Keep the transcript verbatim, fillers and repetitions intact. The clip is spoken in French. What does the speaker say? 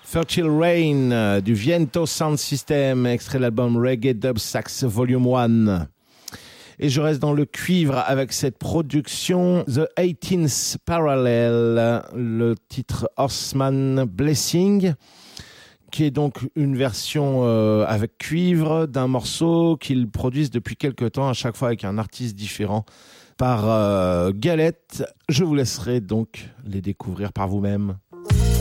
Fertile Rain euh, du Viento Sound System, extrait de l'album Reggae Dub Sax Volume un. Et je reste dans le cuivre avec cette production The eighteenth Parallel, le titre Horseman Blessing, qui est donc une version euh, avec cuivre d'un morceau qu'ils produisent depuis quelques temps, à chaque fois avec un artiste différent, par euh, Galette. Je vous laisserai donc les découvrir par vous-même.